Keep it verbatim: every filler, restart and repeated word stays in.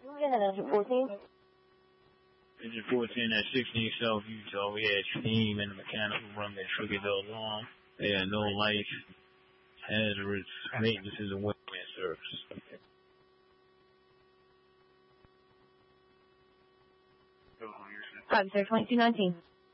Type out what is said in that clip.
Engine fourteen. Engine fourteen at sixteen South Utah. We had steam in the mechanical room that triggered the alarm. They had no lights, hazardous maintenance and wind service. Five zero twenty two nineteen.